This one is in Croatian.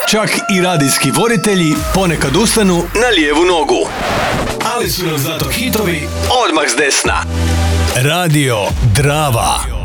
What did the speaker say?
Čak i radijski voditelji ponekad ustanu na lijevu nogu. Ali su nam zato hitovi odmah s desna. Radio Drava.